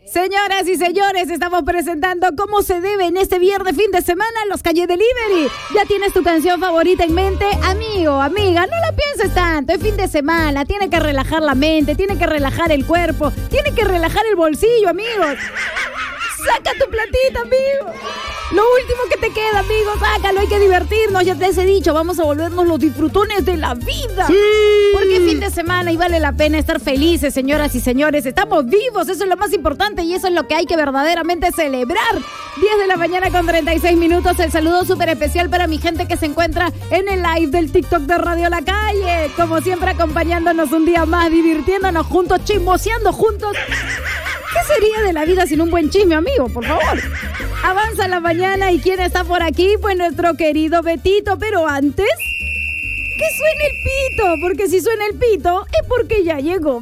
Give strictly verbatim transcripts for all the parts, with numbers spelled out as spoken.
Señoras y señores, estamos presentando cómo se debe en este viernes fin de semana los Calle Delivery. ¿Ya tienes tu canción favorita en mente? Amigo, amiga, no la pienses tanto, es fin de semana, tiene que relajar la mente, tiene que relajar el cuerpo, tiene que relajar el bolsillo, amigos. Saca tu platita, amigo. Lo último que te queda, amigo, sácalo, hay que divertirnos. Ya te he dicho, vamos a volvernos los disfrutones de la vida. Sí. Porque es fin de semana y vale la pena estar felices, señoras y señores. Estamos vivos, eso es lo más importante y eso es lo que hay que verdaderamente celebrar. diez de la mañana con treinta y seis minutos. El saludo súper especial para mi gente que se encuentra en el live del TikTok de Radio La Calle. Como siempre, acompañándonos un día más, divirtiéndonos juntos, chismoseando juntos. ¿Qué sería de la vida sin un buen chisme, amigo? Por favor. Avanza la mañana y ¿quién está por aquí? Pues nuestro querido Betito, pero antes... que suene el pito, porque si suena el pito es porque ya llegó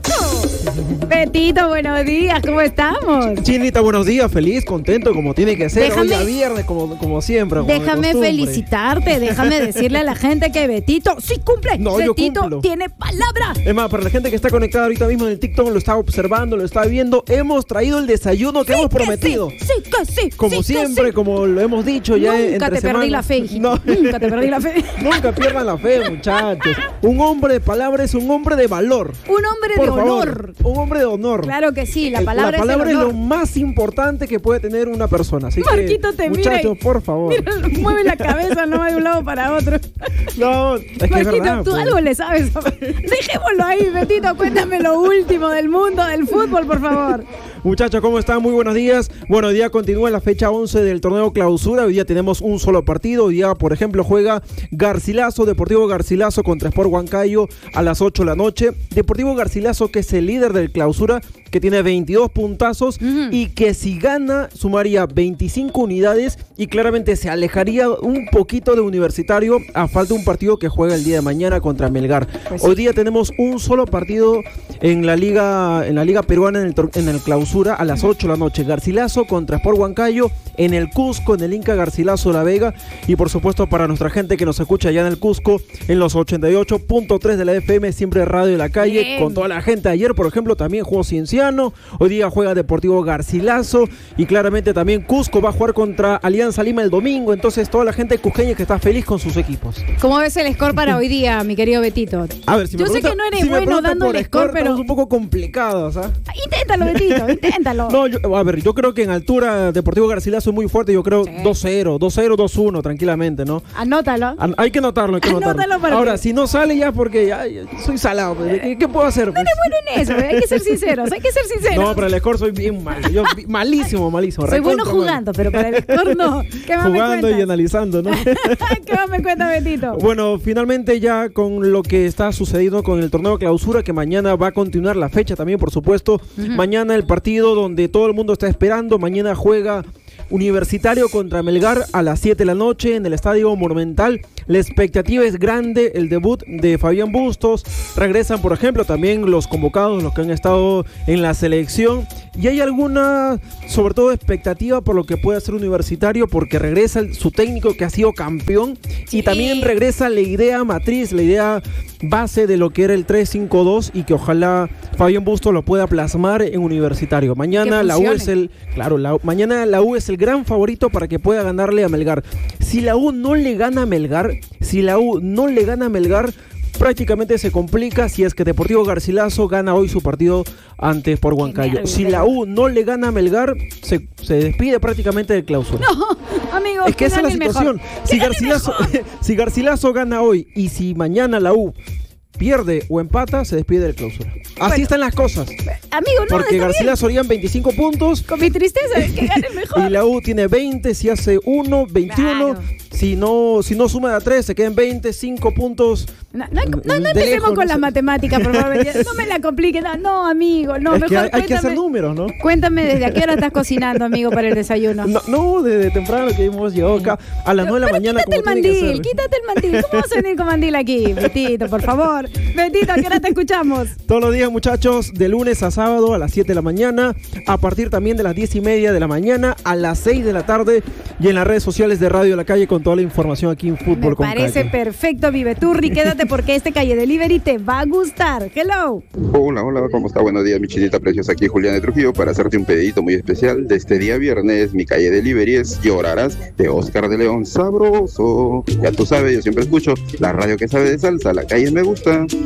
Betito. Betito, buenos días, ¿cómo estamos? Chinita, buenos días, feliz, contento, como tiene que ser. Déjame, hoy a viernes, como, como siempre. Como déjame felicitarte, déjame decirle a la gente que Betito sí cumple. No, Betito tiene palabra. Es más, para la gente que está conectada ahorita mismo en el TikTok, lo está observando, lo está viendo, hemos traído el desayuno que sí hemos que prometido. Sí, sí, que sí. Como sí, siempre, sí. Como lo hemos dicho ya Nunca entre te semana. perdí la fe, hijito. No. Nunca te perdí la fe. Nunca pierdan la fe, muchachos. Un hombre de palabra es un hombre de valor. Un hombre Por de favor, honor. Un hombre de honor. Claro que sí, la palabra, la palabra es, es lo más importante que puede tener una persona. Así Marquito que, te muchachos, mira y, por favor. Mira, mueve la cabeza, no de un lado para otro. No, es que Marquito, es verdad, tú pues. algo le sabes. Dejémoslo ahí, Betito, cuéntame lo último del mundo del fútbol, por favor. Muchachos, ¿cómo están? Muy buenos días. Bueno, hoy día continúa la fecha once del torneo Clausura. Hoy día tenemos un solo partido. Hoy día, por ejemplo, juega Garcilaso, Deportivo Garcilaso contra Sport Huancayo a las ocho de la noche. Deportivo Garcilaso, que es el líder del Clausura, que tiene veintidós puntazos uh-huh. y que si gana sumaría veinticinco unidades y claramente se alejaría un poquito de Universitario a falta de un partido que juega el día de mañana contra Melgar. Pues sí. Hoy día tenemos un solo partido en la liga en la liga peruana en el, en el Clausura a las ocho de la noche. Garcilaso contra Sport Huancayo en el Cusco, en el Inca Garcilaso de La Vega, y por supuesto para nuestra gente que nos escucha allá en el Cusco en los ochenta y ocho punto tres de la F M, siempre Radio de La Calle. Bien. Con toda la gente. Ayer, por ejemplo, también jugó Cienciano, hoy día juega Deportivo Garcilaso y claramente también Cusco va a jugar contra Alianza Lima el domingo. Entonces toda la gente cusqueña que está feliz con sus equipos. ¿Cómo ves el score para hoy día, mi querido Betito? A ver, si yo me sé que no eres si bueno dando el score, pero es un poco complicado, ¿sabes? Inténtalo, Betito, inténtalo. No, yo, a ver, yo creo que en altura Deportivo Garcilaso es muy fuerte. Yo creo sí. dos cero, dos cero, dos uno tranquilamente, ¿no? Anótalo. An- hay que anotarlo, hay que Anótalo anotarlo. Para Ahora, que... si no sale ya porque ya, ya soy salado, pues, ¿qué, ¿qué puedo hacer? No Pues? eres bueno en eso, hay que ser sinceros, hay que ser sinceros. No, para el score soy bien malo, yo malísimo, malísimo. Soy bueno jugando, mal. Pero para el score no. ¿Qué más jugando me y analizando, ¿no? ¿Qué más me cuenta, Betito? Bueno, finalmente ya con lo que está sucediendo con el torneo Clausura, que mañana va a continuar la fecha también, por supuesto. Uh-huh. Mañana el partido donde todo el mundo está esperando, mañana juega Universitario contra Melgar a las siete de la noche en el Estadio Monumental. La expectativa es grande, el debut de Fabián Bustos. Regresan, por ejemplo, también los convocados, los que han estado en la selección. Y hay alguna, sobre todo, expectativa por lo que puede hacer Universitario, porque regresa el, su técnico que ha sido campeón. Sí. Y también regresa la idea matriz, la idea base de lo que era el tres cinco dos y que ojalá Fabián Bustos lo pueda plasmar en Universitario. Mañana la U es el, claro, la, mañana la U es el gran favorito para que pueda ganarle a Melgar. Si la U no le gana a Melgar, si la U no le gana a Melgar, prácticamente se complica si es que Deportivo Garcilaso gana hoy su partido ante Sport Huancayo. Si la U no le gana a Melgar, se, se despide prácticamente del Clausura. No, amigo, es que esa es la situación. Si Garcilaso, si Garcilaso gana hoy y si mañana la U pierde o empata, se despide del Clausura. Así bueno, están las cosas. Amigo, no, porque Garcilaso harían veinticinco puntos. Con mi tristeza es que gane mejor. Y la U tiene veinte, si hace uno, veintiuno. Claro. Si no, si no suma de a tres, se quedan veinte, cinco puntos. No, no, no, no empecemos lejos, con no las sé. matemáticas, por favor. No me la compliquen. No, no, amigo, no. Es mejor que hay, cuéntame, hay que hacer números, ¿no? Cuéntame desde a qué hora estás cocinando, amigo, para el desayuno. No, no desde temprano que hemos llegado acá a las nueve de la mañana. Quítate el mandil, quítate el mandil. ¿Cómo vas a venir con mandil aquí? Betito, por favor. Betito, ¿a qué hora te escuchamos? Todos los días, muchachos, de lunes a sábado a las siete de la mañana, a partir también de las diez y media de la mañana, a las seis de la tarde, y en las redes sociales de Radio La Calle con con toda la información aquí en Fútbol Me con parece Calle. perfecto, Vive Turri. Quédate porque este Calle Delivery te va a gustar. Hello. Hola, hola, ¿cómo está? Buenos días, mi chinita preciosa. Aquí Julián de Trujillo para hacerte un pedidito muy especial. De este día viernes, mi Calle Delivery es Llorarás de Oscar de León. Sabroso. Ya tú sabes, yo siempre escucho la radio que sabe de salsa. La calle me gusta.